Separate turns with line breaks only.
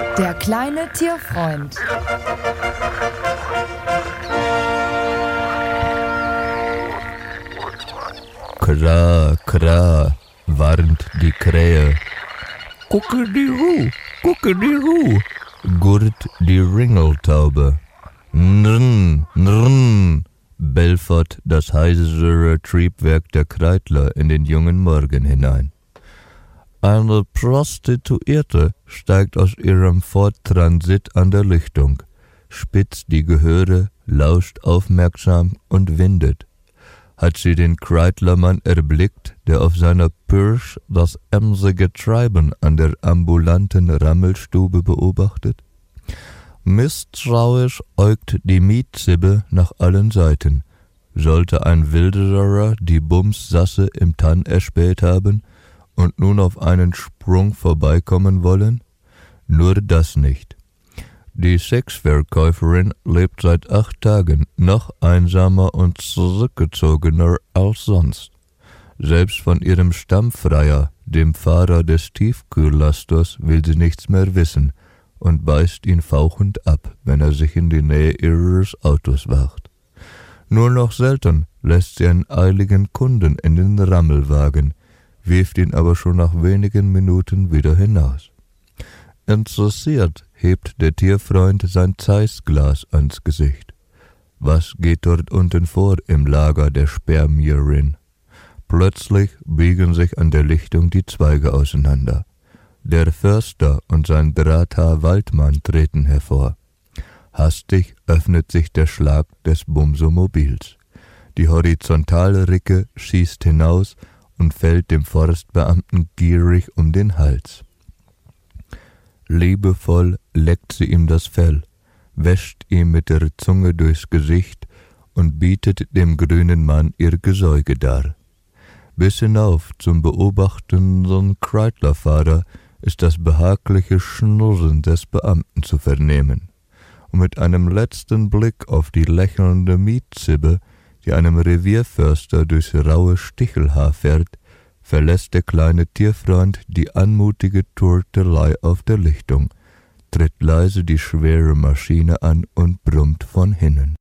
Der kleine Tierfreund.
Kra, kra, warnt die Krähe. Kuckediru, gurrt die Ringeltaube. Nrn, nrn, belfert das heisere Triebwerk der Kreidler in den jungen Morgen hinein. Eine Prostituierte steigt aus ihrem Ford-Transit an der Lichtung, spitzt die Gehöre, lauscht aufmerksam und windet. Hat sie den Kreidlermann erblickt, der auf seiner Pirsch das emsige Treiben an der ambulanten Rammelstube beobachtet? Misstrauisch äugt die Mietzibbe nach allen Seiten. Sollte ein Wilderer die Bumssasse im Tann erspäht haben und nun auf einen Sprung vorbeikommen wollen? Nur das nicht. Die Sexverkäuferin lebt seit 8 Tagen noch einsamer und zurückgezogener als sonst. Selbst von ihrem Stammfreier, dem Fahrer des Tiefkühllasters, will sie nichts mehr wissen und beißt ihn fauchend ab, wenn er sich in die Nähe ihres Autos wagt. Nur noch selten lässt sie einen eiligen Kunden in den Rammelwagen, wirft ihn aber schon nach wenigen Minuten wieder hinaus. Interessiert hebt der Tierfreund sein Zeissglas ans Gesicht. Was geht dort unten vor im Lager der Spermierin? Plötzlich biegen sich an der Lichtung die Zweige auseinander. Der Förster und sein Drahthaar-Waldmann treten hervor. Hastig öffnet sich der Schlag des Bumsomobils. Die Horizontalricke schießt hinaus und fällt dem Forstbeamten gierig um den Hals. Liebevoll leckt sie ihm das Fell, wäscht ihm mit der Zunge durchs Gesicht und bietet dem grünen Mann ihr Gesäuge dar. Bis hinauf zum beobachtenden Kreidlerfahrer ist das behagliche Schnurren des Beamten zu vernehmen. Und mit einem letzten Blick auf die lächelnde Mietzibbe, die einem Revierförster durchs raue Stichelhaar fährt, verlässt der kleine Tierfreund die anmutige Turtelei auf der Lichtung, tritt leise die schwere Maschine an und brummt von hinnen.